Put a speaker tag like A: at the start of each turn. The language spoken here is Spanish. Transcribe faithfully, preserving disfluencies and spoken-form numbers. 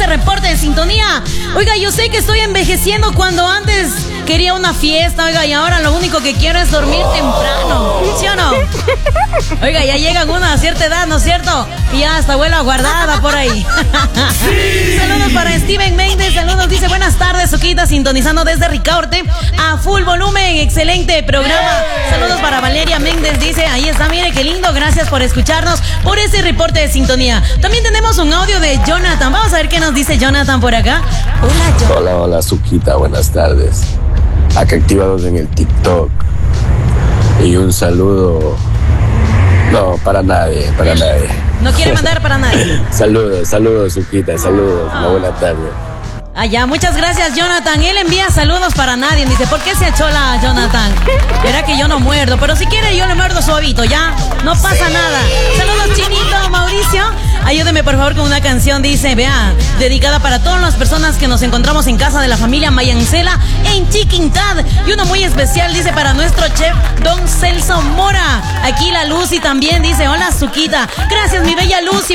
A: ese reporte de sintonía. Oiga, yo sé que estoy envejeciendo cuando antes quería una fiesta, oiga, y ahora lo único que quiero es dormir temprano, ¿sí o no? Oiga, ya llegan una a cierta edad, ¿no es cierto? Y ya hasta abuela guardada por ahí. Sí. Saludos para Steven Méndez, saludos, dice buenas tardes, Suquita, sintonizando desde Ricaurte a full volumen, excelente programa. Saludos para Valeria Méndez, dice, ahí está, mire qué lindo, gracias por escucharnos, por ese reporte de sintonía. También tenemos un audio de Jonathan, vamos a ver qué nos dice Jonathan por acá. Hola, Jonathan.
B: Hola, hola, Suquita, buenas tardes. Acá activados en el TikTok. Y un saludo. No, para nadie, para nadie.
A: No quiere mandar para nadie.
B: Saludos, saludos, Suquita, saludos. Una buena tarde.
A: Allá, muchas gracias, Jonathan. Él envía saludos para nadie. Dice, ¿por qué se achola, Jonathan? Verá que yo no muerdo, pero si quiere yo le muerdo suavito, ¿ya? No pasa nada. Saludos, Chinito, Mauricio. Ayúdeme, por favor, con una canción, dice, vea, dedicada para todas las personas que nos encontramos en casa de la familia Mayancela en Chiquintad. Y uno muy especial, dice, para nuestro chef, Don Celso Mora. Aquí la Lucy también dice, hola, Suquita. Gracias, mi bella Lucy.